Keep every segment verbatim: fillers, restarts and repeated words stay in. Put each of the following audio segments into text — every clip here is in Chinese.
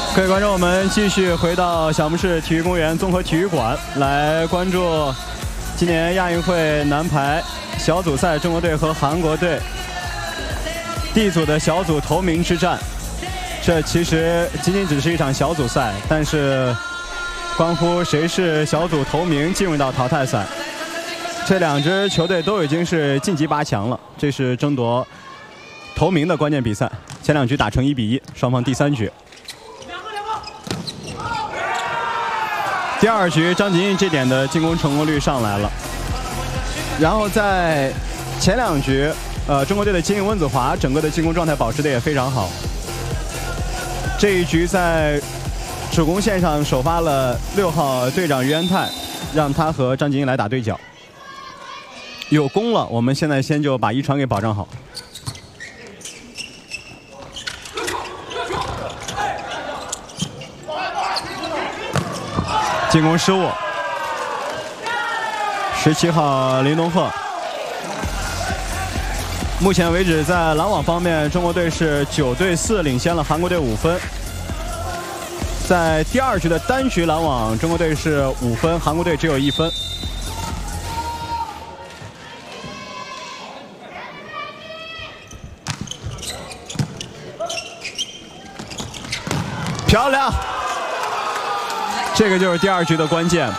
各位观众，我们继续回到小木市体育公园综合体育馆来关注今年亚运会男排小组赛中国队和韩国队 D 组的小组头名之战。这其实仅仅只是一场小组赛，但是关乎谁是小组头名进入到淘汰赛。这两支球队都已经是晋级八强了，这是争夺头名的关键比赛。前两局打成一比一，双方第三局。 第二局，张锦毅这点的进攻成功率上来了。然后在前两局，呃，中国队的金颖温子华整个的进攻状态保持的也非常好。这一局在主攻线上首发了六号队长于元泰，让他和张锦毅来打对角。有攻了，我们现在先就把一传给保障好。 进攻失误，十七号林东赫。目前为止，在拦网方面，中国队是九对四领先了韩国队五分。在第二局的单局拦网，中国队是五分，韩国队只有一分。漂亮！ 这个就是第二局的关键。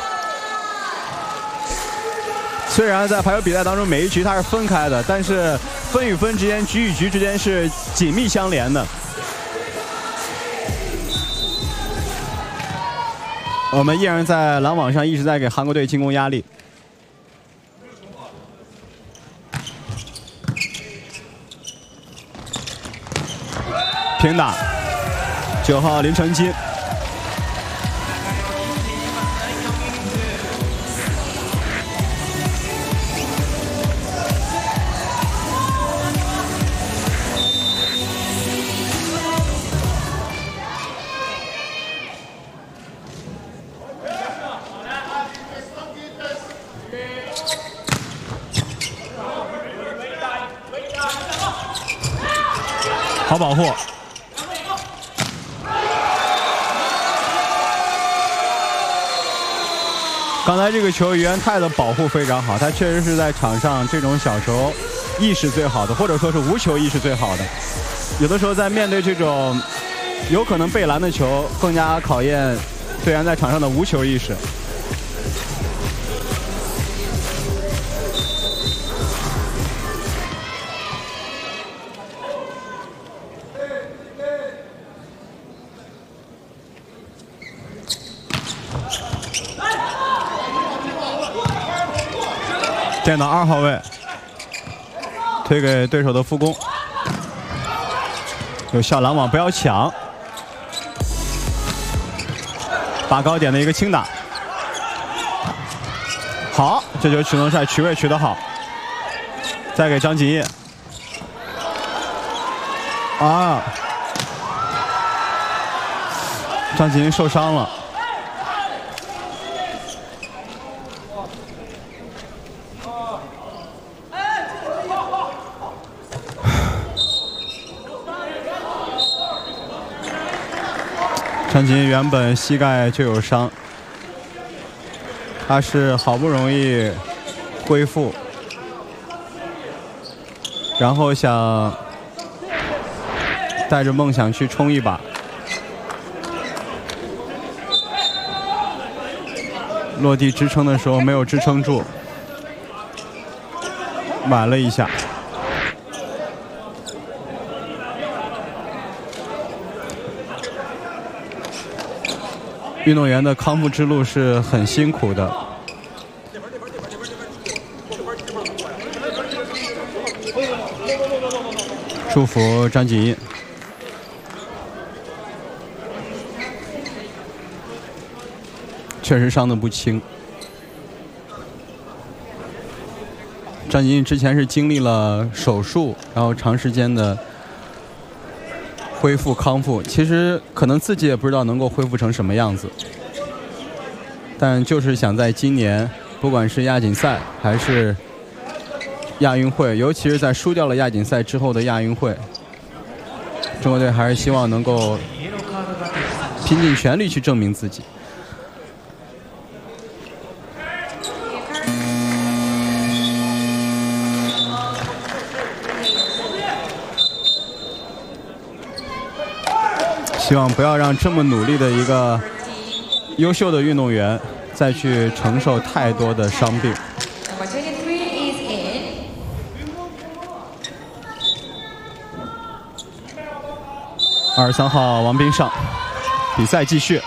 虽然在排球比赛当中，每一局它是分开的，但是分与分之间、局与局之间是紧密相连的。我们依然在拦网上一直在给韩国队进攻压力。平打，九号林成基。 好保护，刚才这个球于元泰的保护非常好，他确实是在场上这种小球意识最好的，或者说是无球意识最好的。有的时候在面对这种有可能被拦的球，更加考验队员在场上的无球意识。 电脑二号位，推给对手的副攻，有效拦网，不要抢，拔高点的一个轻打，好，这球曲东帅取位取得好，再给张锦毅，啊，张锦毅受伤了。 张锦毅原本膝盖就有伤，他是好不容易恢复，然后想带着梦想去冲一把，落地支撑的时候没有支撑住，晚了一下。 运动员的康复之路是很辛苦的。祝福张锦毅。确实伤得不轻。张锦毅之前是经历了手术，然后长时间的 恢复康复，其实可能自己也不知道能够恢复成什么样子，但就是想在今年，不管是亚锦赛还是亚运会，尤其是在输掉了亚锦赛之后的亚运会，中国队还是希望能够拼尽全力去证明自己。希望不要让这么努力的一个优秀的运动员再去承受太多的伤病。二十三号王冰上，比赛继续。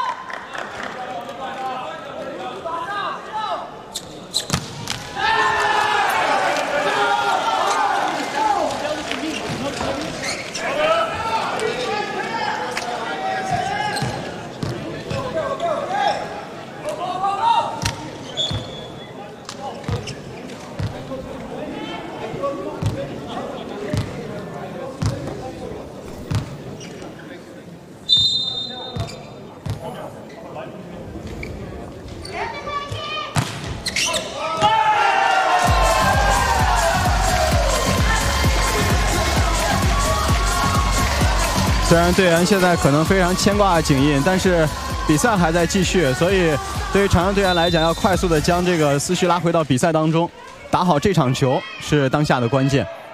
虽然队员现在可能非常牵挂颈印，但是比赛还在继续，所以对于场上队员来讲，要快速的将这个思绪拉回到比赛当中，打好这场球是当下的关键。